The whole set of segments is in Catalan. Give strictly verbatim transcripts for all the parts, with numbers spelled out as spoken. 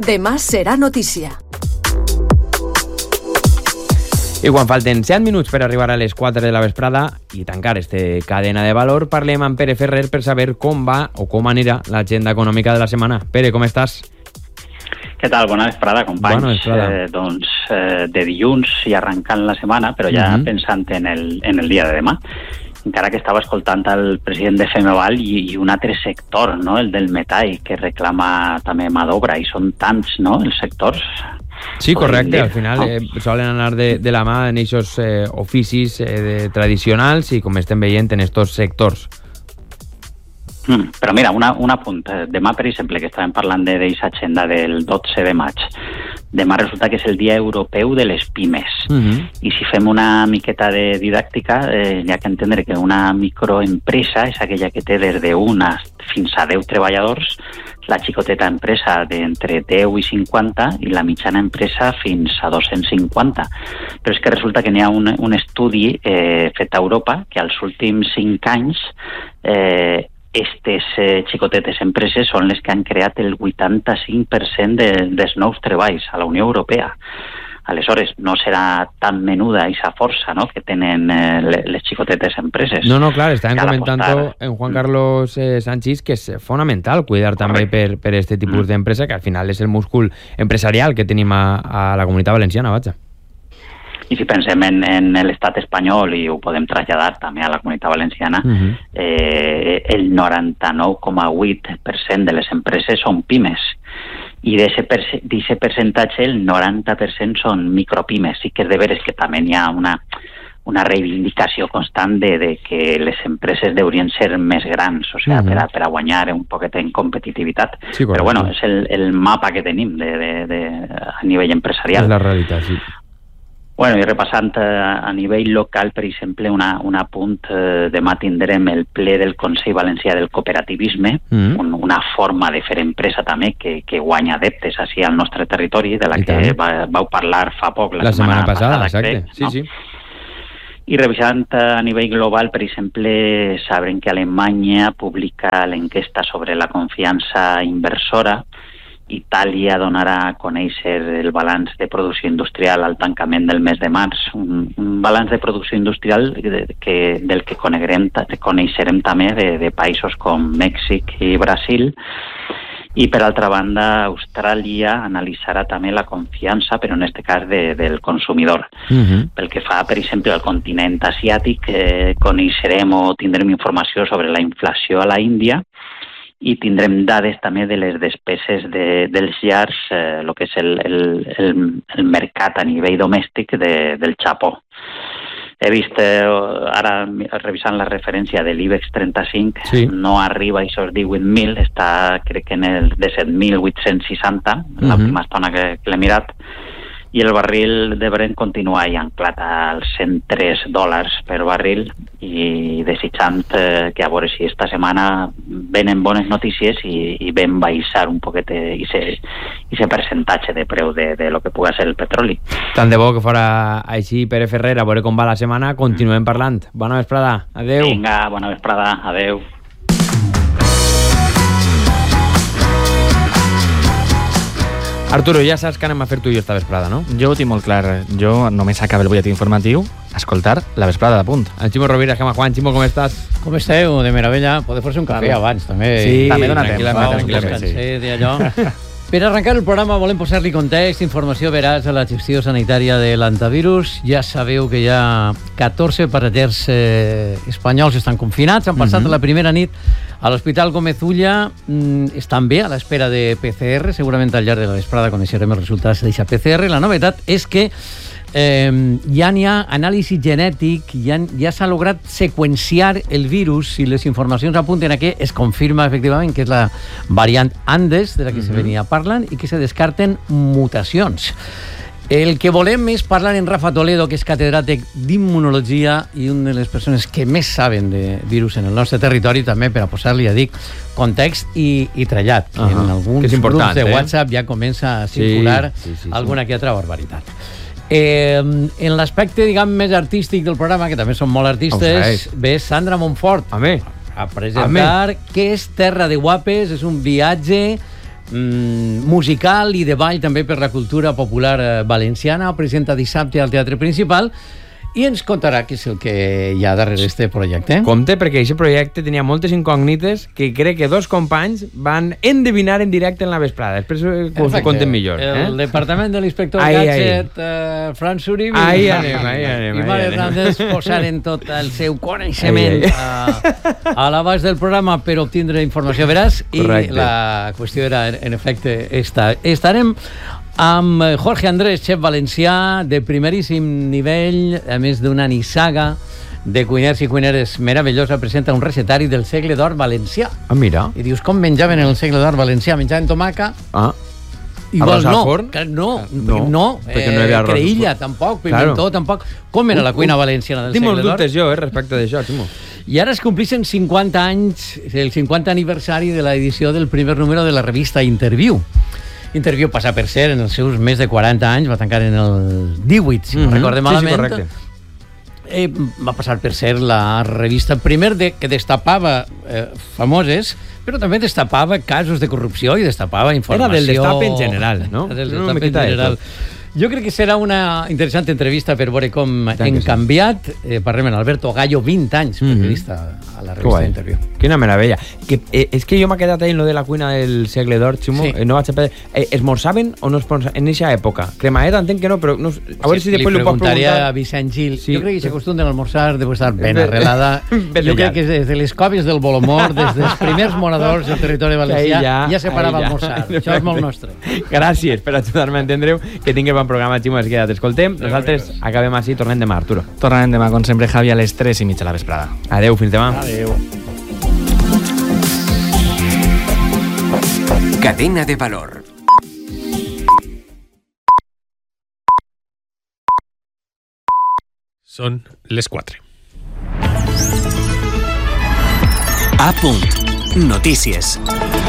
Demà serà notícia. I quan falten set minuts per arribar a les quatre de la vesprada i tancar este cadena de valor, parlem amb Pere Ferrer per saber com va o com anirà l'agenda econòmica de la setmana. Pere, com estàs? Què tal? Bona vesprada, companys. Bona vesprada. Eh, doncs eh, de dilluns i arrencant la setmana, però ja uh-huh. pensant en el, en el dia de demà. Encara que estava escoltant el president de Femeval i, i un altre sector, no? El del metall, que reclama també mà d'obra, i són tants, no?, els sectors. Sí, correcte, al final eh, solen anar de, de la mà en aquests eh, oficis eh, de, tradicionals i com estem veient en estos sectors. Mm, però mira, una, un apunt. Demà, per exemple, que estàvem parlant d'aquesta agenda del dotze de maig, demà resulta que és el Dia Europeu de les Pimes. Uh-huh. I si fem una miqueta de didàctica, eh, hi ha que entendre que una microempresa és aquella que té des d'un fins a deu treballadors, la xicoteta empresa d'entre deu i cinquanta i la mitjana empresa fins a dos-cents cinquanta. Però és que resulta que n'hi ha un, un estudi eh, fet a Europa que als últims cinc anys eh, Estes eh, xicotetes empreses són les que han creat el vuitanta-cinc per cent de, dels nous treballs a la Unió Europea. Aleshores, no serà tan menuda aquesta força, no?, que tenen eh, les xicotetes empreses. No, no, clar, estàvem comentant en Juan Carlos eh, Sánchez que és fonamental cuidar també per, per este tipus mm. d'empresa, que al final és el múscul empresarial que tenim a, a la Comunitat Valenciana, vaja. I si pensem en, en l'estat espanyol, i ho podem traslladar també a la Comunitat Valenciana, uh-huh. eh, el noranta-nou coma vuit per cent de les empreses són pimes. I d'aquest percentatge, el noranta per cent són micropimes. Sí que és de veres que també hi ha una, una reivindicació constant de, de que les empreses deurien ser més grans, o sigui, uh-huh. per, a, per a guanyar un poquet en competitivitat. Sí, però bueno, és el, el mapa que tenim de, de, de, a nivell empresarial. És la realitat, sí. Bueno, i repassant eh, a nivell local, per exemple, una, un apunt, eh, demà tindrem el ple del Consell Valencià del Cooperativisme, mm. un, una forma de fer empresa també que, que guanya adeptes així al nostre territori, de la I que va, vau parlar fa poc, la, la setmana, setmana passada, passada exacte. Crec, no? Sí, sí. I revisant a nivell global, per exemple, sabrem que Alemanya publica l'enquesta sobre la confiança inversora. Itàlia donarà a conèixer el balanç de producció industrial al tancament del mes de març, un, un balanç de producció industrial de, que, del que coneixerem, coneixerem també de, de països com Mèxic i Brasil. I per altra banda, Austràlia analitzarà també la confiança, però en aquest cas de, del consumidor. Uh-huh. Pel que fa, per exemple, al continent asiàtic, eh, coneixerem o tindrem informació sobre la inflació a la Índia, i tindrem dades també de les despeses de, dels llars, eh, el que és el, el, el, el mercat a nivell domèstic de, del Japó. He vist, eh, ara revisant la referència de l'IBEX trenta-cinc, sí. no arriba a aquests divuit mil, està crec que en el disset mil vuit-cents seixanta, uh-huh. l'última estona que, que l'he mirat, i el barril de Brent continua i anclat als cent tres dòlars per barril, i desitjant eh, que a veure si esta setmana venen bones notícies i, i ven baixar un poquet aquest percentatge de preu de, de lo que pugui ser el petroli. Tant de bo que fora així, Pere Ferrer, a veure com va la setmana. Continuem parlant. Bona vesprada. Adeu. Vinga, bona vesprada. Adeu. Arturo, ja saps que anem a fer tu i jo esta vesprada, no? Jo ho tinc molt clar. Jo només acabo el butlletí informatiu escoltar la vesprada de Punt. En Ximo Rovira, Gemma Juan. Ximo, com estàs? Com esteu? De meravella. Podeu fer-se un cafè abans, també. Sí, també dona temps. Tranquil·lament, tranquil·lament. Per arrencar el programa volem posar-li context, informació veraç a la gestió sanitària de l'antivirus. Ja sabeu que hi ha catorze passatgers eh, espanyols que estan confinats. Han passat uh-huh. la primera nit a l'Hospital Gómez Ulla. Mm, estan bé a l'espera de P C R. Segurament al llarg de la vesprada coneixerem els resultats d'aquesta P C R. La novetat és que eh, ja n'hi ha anàlisi genètic, ja, ja s'ha lograt seqüenciar el virus i les informacions apunten a que es confirma efectivament que és la variant Andes de la que mm-hmm. se venia parlant i que se descarten mutacions. El que volem és parlar en Rafa Toledo, que és catedràtic d'immunologia i una de les persones que més saben de virus en el nostre territori, també per a posar-li, ja dic, context i, i trellat. Uh-huh. En alguns grups de WhatsApp eh? ja comença a circular sí, sí, sí, alguna sí. que altra barbaritat. Eh, en l'aspecte, diguem, més artístic del programa, que també són molt artistes, ve Sandra Montfort a, a presentar Què és Terra de Guapes. És un viatge mm, musical i de ball també per la cultura popular eh, valenciana. Ho presenta dissabte al Teatre Principal i ens contarà què és el que hi ha darrere este projecte. Compte, perquè aquest projecte tenia moltes incògnites que crec que dos companys van endevinar en directe en la vesprada. Després ho conten millor. El eh? departament de l'inspector ai, Gadget, eh, Fran Suribi ahí anem, ahí anem, i Mar Hernández posaren tot el seu coneixement ai, ai. a, a l'abast del programa per obtindre informació veraç i Correcte. La qüestió era, en efecte, esta. Estarem amb Jorge Andrés, xef valencià de primeríssim nivell, a més d'una nissaga de cuiners i cuineres meravellosa, presenta un recetari del segle d'or valencià. Ah, mira. I dius, com menjaven en el segle d'or valencià? Menjaven tomaca? Ah. Igual no, forn? no, no, no, perquè no hi havia eh, creïlla, tampoc, pimentó, claro. tampoc. Com era la cuina valenciana del Tinc segle d'or? Tinc molts dubtes jo, eh, respecte d'això, Ximo. I ara es complixen cinquanta anys, el cinquanta aniversari de l'edició del primer número de la revista Interviu. Interviu passa per ser, en els seus més de quaranta anys, va tancar en el divuit, si no mm-hmm. recordem malament. Sí, sí, correcte. Eh, va passar per ser la revista primer de, que destapava eh, famoses, però també destapava casos de corrupció i destapava informació. Era del destap en general, no? Era del destap en general. Jo crec que serà una interessant entrevista per veure com hem canviat. Eh, parlem amb Alberto Gallo, vint anys, periodista mm-hmm. a la revista Interviu. Quina meravella. Que, eh, és que jo m'he quedat ahí en lo de la cuina del segle d'or, Ximo. Sí. Eh, no vaig a... eh, esmorzaven o no esmorzaven en eixa època? Cremaeta entenc que no, però no, a veure sí, si després li pots preguntar. A Vicent Gil. Sí. Jo crec que s'acostumen a almorzar, deu estar ben arrelada. Ben jo crec que des de les coves del Bolomor, des dels primers moradors del territori valencià, ja, ja se parava a almorzar. Això és molt nostre. Gràcies per ajudar-me a entendre-ho. Que tingueu bon programa, Ximo, es queda, t'escoltem. Nosaltres acabem així, tornem demà, Arturo. Tornem demà, com sempre, Javi, a les tres i mitja de la vesprada. Adeu, fins demà. Adeu. Cadena de valor. Són les quatre. A punt. Notícies.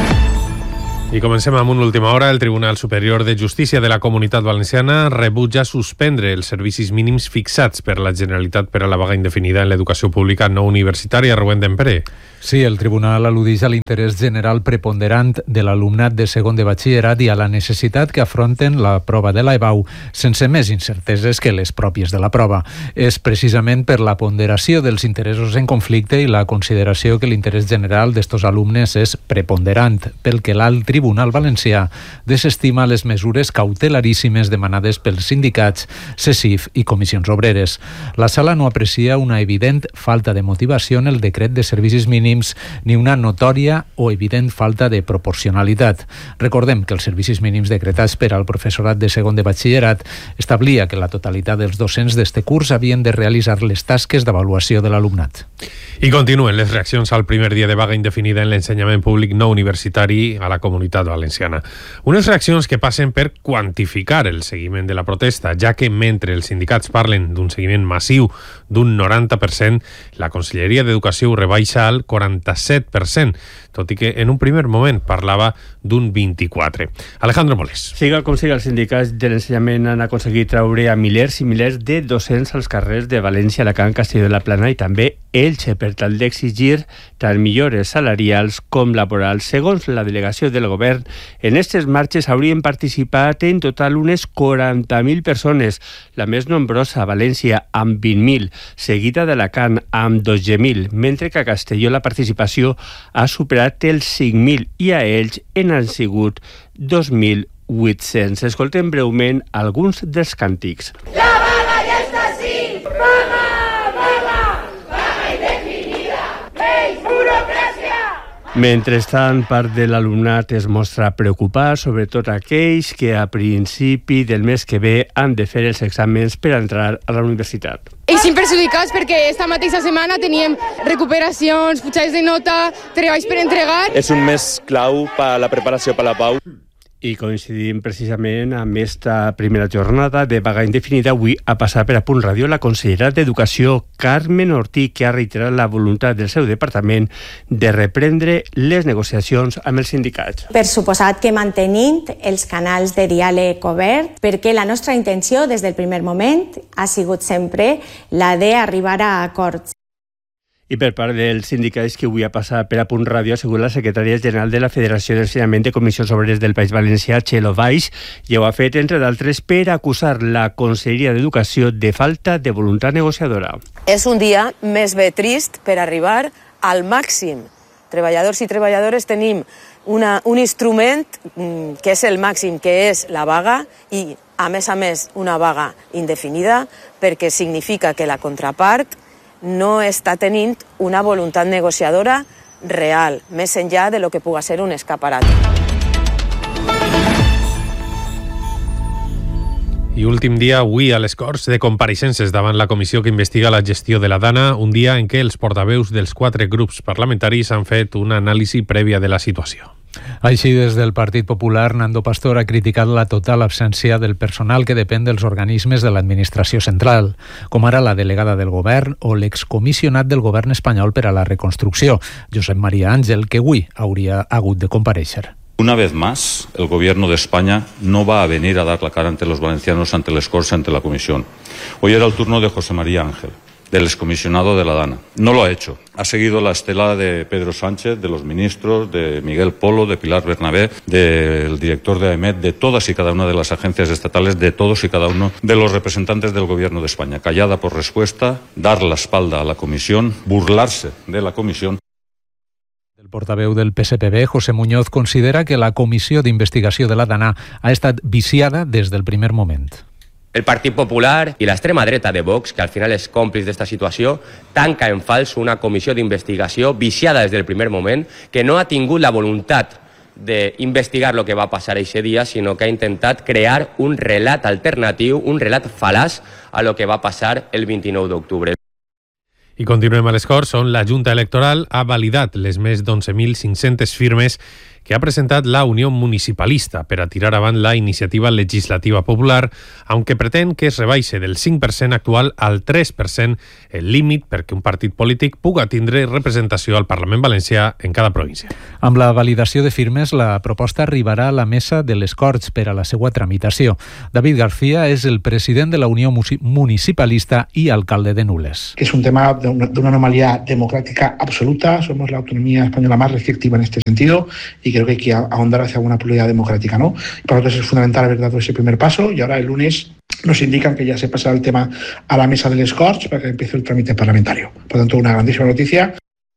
I comencem amb una última hora. El Tribunal Superior de Justícia de la Comunitat Valenciana rebutja suspendre els servicis mínims fixats per la Generalitat per a la vaga indefinida en l'educació pública no universitària. Rubén Dempere. Sí, el tribunal al·ludeix a l'interès general preponderant de l'alumnat de segon de batxillerat i a la necessitat que afronten la prova de l'EBAU sense més incerteses que les pròpies de la prova. És precisament per la ponderació dels interessos en conflicte i la consideració que l'interès general d'estos alumnes és preponderant, pel que l'alt Tribunal Valencià desestima les mesures cautelaríssimes demanades pels sindicats, C E S I F i comissions obreres. La sala no aprecia una evident falta de motivació en el decret de servicis mínims ni una notòria o evident falta de proporcionalitat. Recordem que els servicis mínims decretats per al professorat de segon de batxillerat establia que la totalitat dels docents d'este curs havien de realitzar les tasques d'avaluació de l'alumnat. I continuen les reaccions al primer dia de vaga indefinida en l'ensenyament públic no universitari a la Comunitat Valenciana. Unes reaccions que passen per quantificar el seguiment de la protesta, ja que mentre els sindicats parlen d'un seguiment massiu d'un noranta per cent, la Conselleria d'Educació ho rebaixa al quaranta-set per cent, tot i que en un primer moment parlava d'un vint-i-quatre per cent. Alejandro Molés. Siga com siga, els sindicats de l'ensenyament han aconseguit treure a milers i milers de docents als carrers de València, Alacant, Castelló de la Plana i també Elche per tal d'exigir tant millores salarials com laborals. Segons la delegació del govern, en aquestes marxes haurien participat en total unes quaranta mil persones, la més nombrosa a València amb vint mil, seguida d'Alacant amb dotze mil, mentre que a Castelló la participació ha superat els cinc mil i a Elx en han sigut dos mil vuit-cents. Escoltem breument alguns dels càntics. La vaga ja està així! Vaga! Vaga! Vaga indefinida! Menys burocràcia! Mentrestant, part de l'alumnat es mostra preocupat, sobretot aquells que a principi del mes que ve han de fer els exàmens per entrar a la universitat. Eixim perjudicats perquè esta mateixa setmana teníem recuperacions, pujades de nota, treballs per entregar. És un mes clau per a la preparació per a la pau. I coincidim precisament amb esta primera jornada de vaga indefinida. Avui ha passat per A Punt Ràdio la consellera d'Educació, Carmen Ortí, que ha reiterat la voluntat del seu departament de reprendre les negociacions amb els sindicats. Per suposat que mantenint els canals de diàleg obert, perquè la nostra intenció des del primer moment ha sigut sempre la d'arribar a acords. I per part dels sindicats que avui ha passat per a Punt Ràdio, assegura la secretària general de la Federació d'Ensenyament de Comissions Obreres del País Valencià, Txelo Valls, i ho ha fet, entre d'altres, per acusar la Conselleria d'Educació de falta de voluntat negociadora. És un dia més bé trist per arribar al màxim. Treballadors i treballadores tenim una, un instrument que és el màxim, que és la vaga, i, a més a més, una vaga indefinida, perquè significa que la contrapart no està tenint una voluntat negociadora real, més enllà de lo que puga ser un escaparat. I últim dia avui a les Corts de compareixences davant la comissió que investiga la gestió de la Dana, un dia en què els portaveus dels quatre grups parlamentaris han fet una anàlisi prèvia de la situació. Així, des del Partit Popular, Nando Pastor ha criticat la total absència del personal que depèn dels organismes de l'administració central, com ara la delegada del govern o l'excomissionat del govern espanyol per a la reconstrucció, Josep María Ángel, que avui hauria hagut de comparèixer. Una vez más, el gobierno de España no va a venir a dar la cara ante los valencianos, ante les Corts, ante la Comisión. Hoy era el turno de José María Ángel, del excomisionado de la Dana. No lo ha hecho. Ha seguido la estela de Pedro Sánchez, de los ministros, de Miguel Polo, de Pilar Bernabé, del director de AEMET, de todas y cada una de las agencias estatales, de todos y cada uno de los representantes del gobierno de España. Callada por respuesta, dar la espalda a la comisión, burlarse de la comisión. El portaveu del P S P B, José Muñoz, considera que la comissió d'investigació de la Dana ha estat viciada des del primer moment. El Partit Popular i l'extrema dreta de Vox, que al final és còmplice d'esta situació, tanca en fals una comissió d'investigació viciada des del primer moment, que no ha tingut la voluntat d'investigar el que va passar aquest dia, sinó que ha intentat crear un relat alternatiu, un relat fal·laç a lo que va passar el vint-i-nou d'octubre. I continuem a les Corts, on la Junta Electoral ha validat les més d'onze mil cinc-centes firmes que ha presentat la Unió Municipalista per a tirar avant la iniciativa legislativa popular, aunque pretén que es rebaixe del cinc per cent actual al tres per cent el límit perquè un partit polític puga tindre representació al Parlament Valencià en cada província. Amb la validació de firmes, la proposta arribarà a la mesa de les Corts per a la seva tramitació. David García és el president de la Unió Municipalista i alcalde de Nules. Es un tema de una, de una anomalía democrática absoluta. Somos la autonomía española más restrictiva en este sentido y creo que hay que ahondar hacia una pluralidad democrática, ¿no? Para nosotros es fundamental haber dado ese primer paso y ahora el lunes nos indican que ya se pasará el tema a la mesa del Corts para que empiece el trámite parlamentario. Por tanto, una grandísima noticia.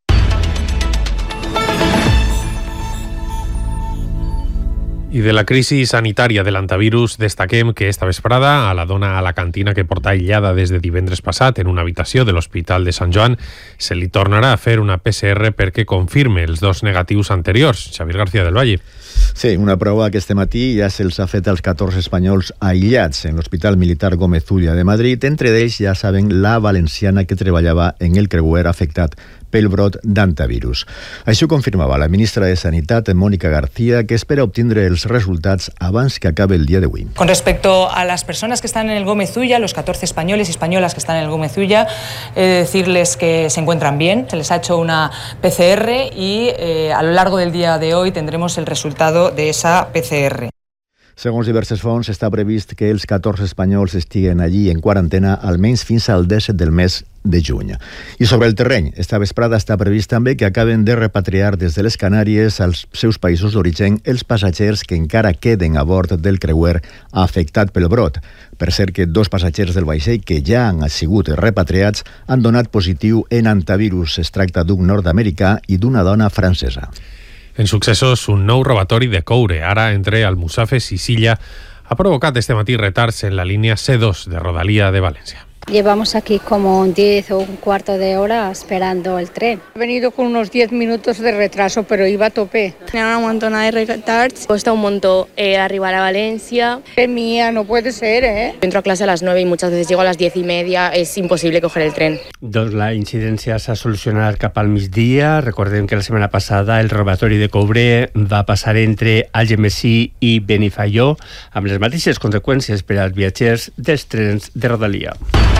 I de la crisi sanitària de l'antivirus destaquem que esta vesprada a la dona a la cantina que porta aïllada des de divendres passat en una habitació de l'Hospital de Sant Joan se li tornarà a fer una P C R perquè confirme els dos negatius anteriors. Xavier García del Valle. Sí, una prova que este matí ja se'ls ha fet als catorze espanyols aïllats en l'Hospital Militar Gómez Ulla de Madrid. Entre ells, ja saben, la valenciana que treballava en el creuer afectat pel brot d'antivirus. Això confirmava la ministra de Sanitat, Mónica García, que espera obtindre els resultats abans que acabe el dia d'avui. Con respecto a las personas que están en el Gómez Ulla, los catorce españoles y españolas que están en el Gómez Ulla, eh, decirles que se encuentran bien. Se les ha hecho una P C R y eh, a lo largo del día de hoy tendremos el resultado de esa P C R. Segons diverses fonts, està previst que els catorze espanyols estiguen allí en quarantena almenys fins al disset del mes de juny. I sobre el terreny, esta vesprada està previst també que acaben de repatriar des de les Canàries als seus països d'origen els passatgers que encara queden a bord del creuer afectat pel brot. Per cert que dos passatgers del vaixell que ja han sigut repatriats han donat positiu en antivirus. Es tracta d'un nord-americà i d'una dona francesa. En successos, un nou robatori de coure, ara entre Almussafes i Silla, ha provocat este matí retards en la línia C dos de Rodalía de València. Llevamos aquí como un diez o un cuarto de hora esperando el tren. He venido con unos diez minutos de retraso, pero iba a tope. Una montona de retards. Cuesta un montón eh, arribar a Valencia. ¡Qué mía! No puede ser, ¿eh? Entro a clase a las nueve y muchas veces llego a las diez y media. Es imposible coger el tren. Doncs la incidència s'ha solucionat cap al migdia. Recordem que la setmana passada el robatori de coure va passar entre Algemesí i Benifaió amb les mateixes conseqüències per als viatgers dels trens de Rodalia.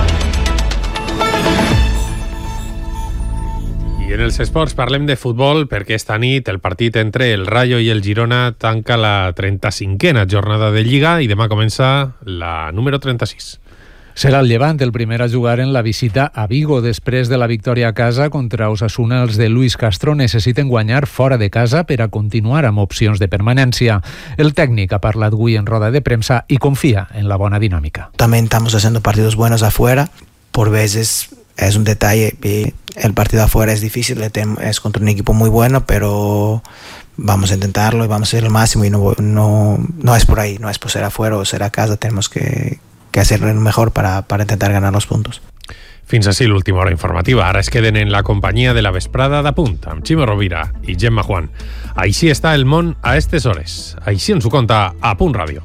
I en els esports parlem de futbol perquè esta nit el partit entre el Rayo i el Girona tanca la trenta-cinquena jornada de Lliga i demà comença la número trenta-sis. Serà el Llevant el primer a jugar en la visita a Vigo. Després de la victòria a casa contra Osasuna, els de Luis Castro necessiten guanyar fora de casa per a continuar amb opcions de permanència. El tècnic ha parlat avui en roda de premsa i confia en la bona dinàmica. También estamos haciendo partidos buenos afuera. Por veces es un detalle. El partido afuera es difícil, es contra un equipo muy bueno, pero vamos a intentarlo y vamos a hacer el máximo y no, no, no es por ahí, no es por ser afuera o ser a casa, tenemos que, que hacerlo mejor para, para intentar ganar los puntos. Fins així l'última hora informativa. Ara es queden en la companyia de la vesprada d'A Punt, amb Ximo Rovira i Gemma Juan. Així està el món a estes hores. Així ens ho conta A Punt Ràdio.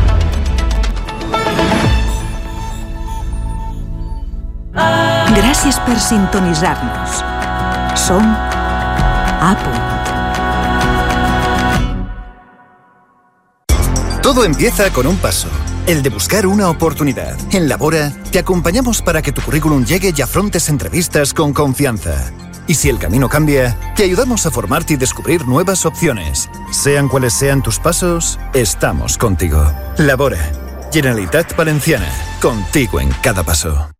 Gràcies per sintonitzar-nos. Som A Punt. Todo empieza con un paso, el de buscar una oportunidad. En Labora te acompañamos para que tu currículum llegue y afrontes entrevistas con confianza. Y si el camino cambia, te ayudamos a formarte y descubrir nuevas opciones. Sean cuales sean tus pasos, estamos contigo. Labora, Generalitat Valenciana, contigo en cada paso.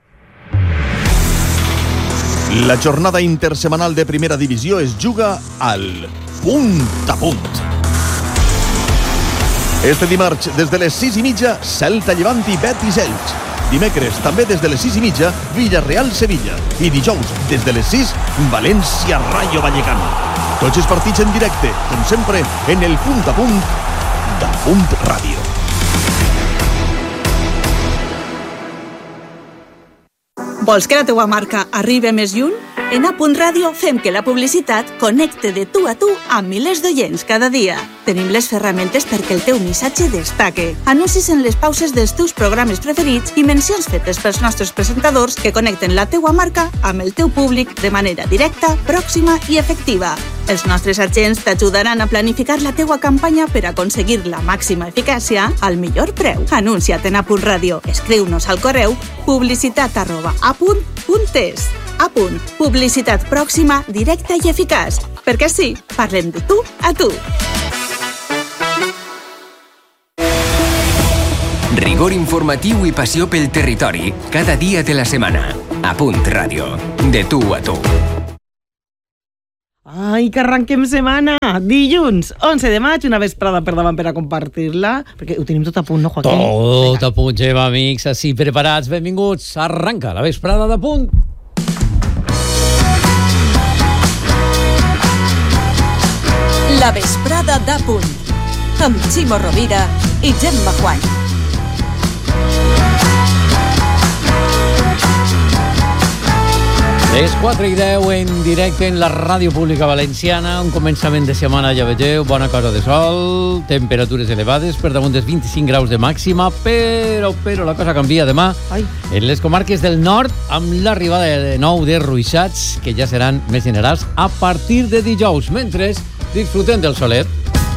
La jornada intersemanal de Primera Divisió es juga al Punt a Punt. Este dimarts, des de les sis i mitja, Celta Llevant i Betis Elx. Dimecres, també des de les sis i mitja, Villarreal Sevilla. I dijous, des de les sis, València Rayo Vallecano. Tots els partits en directe, com sempre, en el Punt a Punt d'A Punt Ràdio. Vols que la teua marca arribi més lluny? En A Punt Ràdio fem que la publicitat connecte de tu a tu amb milers d'oients cada dia. Tenim les ferramentes perquè el teu missatge destaque. Anuncis en les pauses dels teus programes preferits i mencions fetes pels nostres presentadors que connecten la teua marca amb el teu públic de manera directa, pròxima i efectiva. Els nostres agents t'ajudaran a planificar la teua campanya per aconseguir la màxima eficàcia al millor preu. Anuncia't en A Punt Ràdio. Escriu-nos al correu publicitat arroba apunt punt es. A Punt. Publicitat pròxima, directa i eficaç. Perquè sí, parlem de tu a tu. Rigor informatiu i passió pel territori, cada dia de la setmana. A Punt Ràdio. De tu a tu. Ai, que arranquem setmana! Dilluns, onze de maig, una vesprada per davant per a compartir-la, perquè ho tenim tot a punt, no, Joaquín? Tot a punt, Gemma, amics, així preparats, benvinguts. Arranca la vesprada d'A Punt. La vesprada d'A Punt, amb Ximo Rovira i Gemma Juan. Les quatre i deu en directe en la Ràdio Pública Valenciana, un començament de setmana, ja vegeu, bona cosa de sol, temperatures elevades, per damunt dels vint-i-cinc graus de màxima, però, però la cosa canvia demà Ai. en les comarques del nord, amb l'arribada de nou de ruixats, que ja seran més generals a partir de dijous, mentre disfrutem del solet.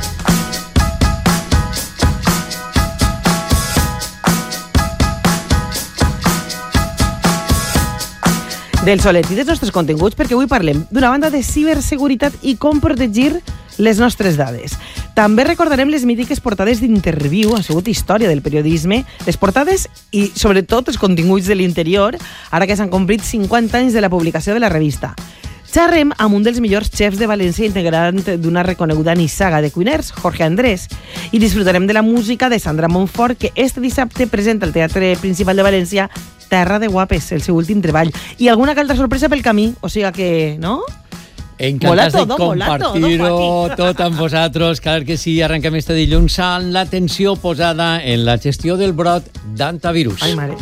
Del solet i dels nostres continguts, perquè avui parlem d'una banda de ciberseguretat i com protegir les nostres dades. També recordarem les mítiques portades d'Interviu, ha sigut història del periodisme, les portades i, sobretot, els continguts de l'interior, ara que s'han complit cinquanta anys de la publicació de la revista. Xerrem amb un dels millors xefs de València, integrant d'una reconeguda nissaga de cuiners, Jorge Andrés, i disfrutarem de la música de Sandra Montfort, que este dissabte presenta al Teatre Principal de València Terra de Guapes, el seu últim treball. I alguna que altra sorpresa pel camí, o sigui que, no? Encantats de compartir-ho tot amb vosaltres. Clar que sí, arrenquem este dilluns amb l'atenció posada en la gestió del brot d'antivirus. Ai, mare.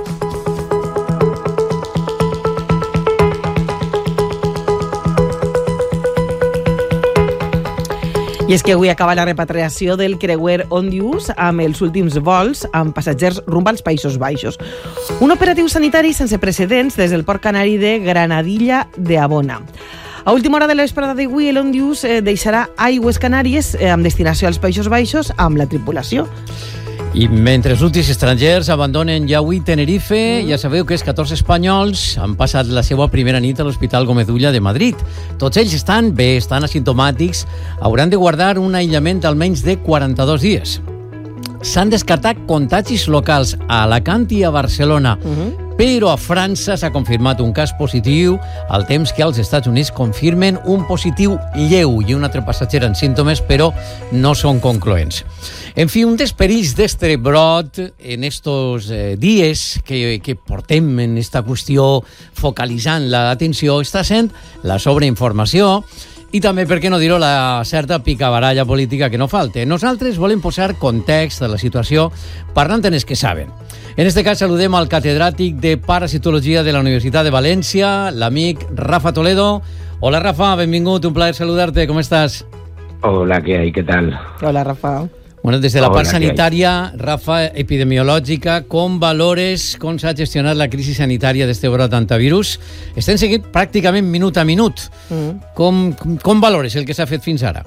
I és que avui acaba la repatriació del creuer Ondius amb els últims vols amb passatgers rumb als Països Baixos. Un operatiu sanitari sense precedents des del port canari de Granadilla de Abona. A última hora de la vesprada d'avui, l'Ondius eh, deixarà aigües Canàries eh, amb destinació als Països Baixos amb la tripulació. I mentre els últims estrangers abandonen ja avui Tenerife, mm. ja sabeu que els catorze espanyols han passat la seva primera nit a l'Hospital Gómez Ulla de Madrid. Tots ells estan bé, estan asimptomàtics, hauran de guardar un aïllament almenys de quaranta-dos dies. s'han descartat contagis locals a Alacant i a Barcelona, uh-huh. però a França s'ha confirmat un cas positiu, al temps que als Estats Units confirmen un positiu lleu i un altre passatger amb símptomes, però no són concloents. En fi, un dels perills d'este brot en estos eh, dies que, que portem en esta qüestió focalitzant l'atenció està sent la sobreinformació i també, per què no dir-ho, la certa picabaralla política que no falte. Nosaltres volem posar context a la situació parlant en els que saben. En este cas saludem al catedràtic de parasitologia de la Universitat de València, l'amic Rafa Toledo. Hola, Rafa, benvingut, un plaer saludarte, ¿cómo estás? Hola, ¿qué hay? ¿Qué tal? Hola, Rafa. Bueno, desde la Hola, part sanitària, Rafa, epidemiològica, com valores, com s'ha gestionat la crisi sanitària d'este brot antivirus? Estem seguint pràcticament minut a minut. Mm. Com, com valores el que s'ha fet fins ara?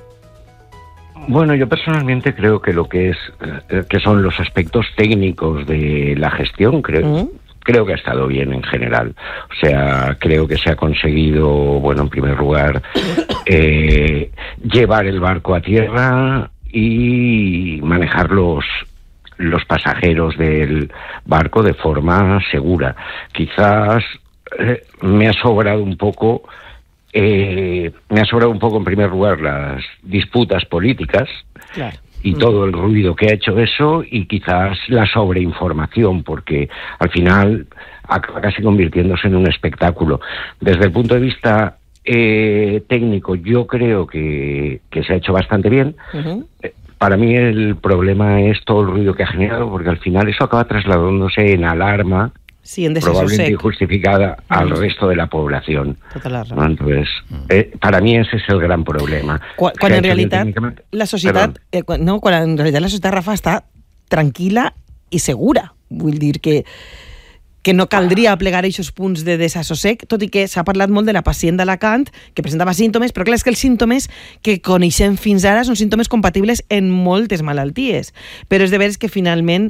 Bueno, yo personalmente creo que lo que es que son los aspectos técnicos de la gestión, creo, mm. creo que ha estado bien en general. O sea, creo que se ha conseguido, bueno, en primer lugar, eh, llevar el barco a tierra y manejar los, los pasajeros del barco de forma segura. Quizás eh, me ha sobrado un poco, eh, me ha sobrado un poco en primer lugar las disputas políticas, claro. y mm. todo el ruido que ha hecho eso, y quizás la sobreinformación, porque al final acaba casi convirtiéndose en un espectáculo. Desde el punto de vista Eh, técnico, yo creo que, que se ha hecho bastante bien. Uh-huh. Eh, para mí el problema es todo el ruido que ha generado, porque al final eso acaba trasladándose en alarma, sí, en probablemente injustificada, uh-huh. al resto de la población. ¿No? Entonces, eh, para mí ese es el gran problema. Quan, quan en realitat la societat, eh, quan, no, quan en realitat la societat, Rafa, està tranquil·la i segura. Vull dir que que no caldria plegar aquests punts de desassossec, tot i que s'ha parlat molt de la pacient d'Alacant, que presentava símptomes, però clar, és que els símptomes que coneixem fins ara són símptomes compatibles en moltes malalties. Però és de veres que finalment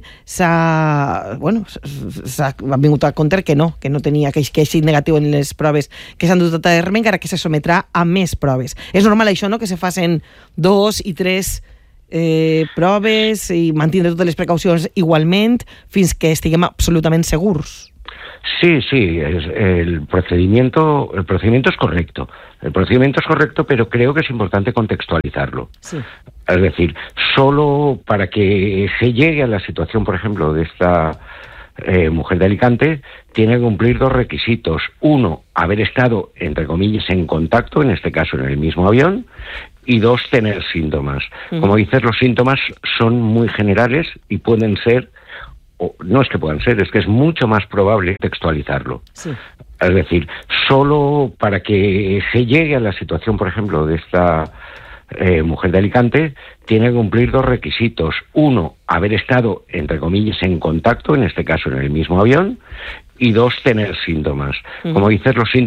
s'ha, bueno, s'ha vingut a compte que no, que no tenia que eixit negatiu en les proves que s'han dut a terme, encara que se sometrà a més proves. És normal això, no?, que se facin dos i tres Eh, proves i mantindre totes les precaucions igualment fins que estiguem absolutament segurs. Sí, sí, es, el procedimiento el procedimiento es correcto. El procedimiento es correcto, pero creo que es importante contextualizarlo. Sí. Es decir, solo para que se llegue a la situación, por ejemplo, de esta eh, mujer de Alicante, tiene que cumplir dos requisitos. Uno, haber estado, entre comillas, en contacto, en este caso en el mismo avión, y dos, tener síntomas. Uh-huh. Como dices, los síntomas son muy generales y pueden ser, o no es que puedan ser, es que es mucho más probable textualizarlo. Sí. Es decir, solo para que se llegue a la situación, por ejemplo, de esta eh, mujer de Alicante, tiene que cumplir dos requisitos. Uno, haber estado, entre comillas, en contacto, en este caso en el mismo avión, y dos, tener síntomas. Uh-huh. Como dices, los síntomas